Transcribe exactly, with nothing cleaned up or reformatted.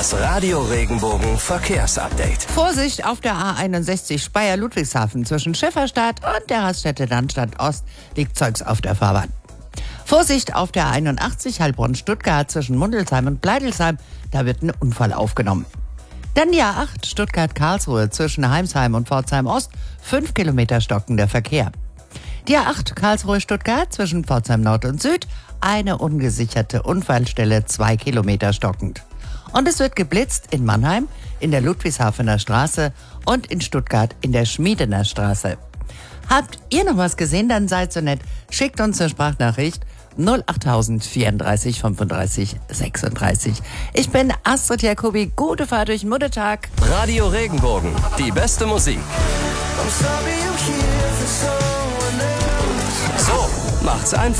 Das Radio Regenbogen Verkehrsupdate. Vorsicht auf der A einundsechzig Speyer-Ludwigshafen zwischen Schifferstadt und der Raststätte Landstadt Ost liegt Zeugs auf der Fahrbahn. Vorsicht auf der A einundachtzig Heilbronn-Stuttgart zwischen Mundelsheim und Bleidelsheim, da wird ein Unfall aufgenommen. Dann die A acht Stuttgart-Karlsruhe zwischen Heimsheim und Pforzheim Ost, fünf Kilometer stockender Verkehr. Die A acht Karlsruhe-Stuttgart zwischen Pforzheim Nord und Süd, eine ungesicherte Unfallstelle, zwei Kilometer stockend. Und es wird geblitzt in Mannheim, in der Ludwigshafener Straße und in Stuttgart in der Schmiedener Straße. Habt ihr noch was gesehen? Dann seid so nett, schickt uns eine Sprachnachricht null acht vierunddreißig fünfunddreißig sechsunddreißig. Ich bin Astrid Jacobi, gute Fahrt durch den Muttertag. Radio Regenbogen, die beste Musik. So macht's einfach.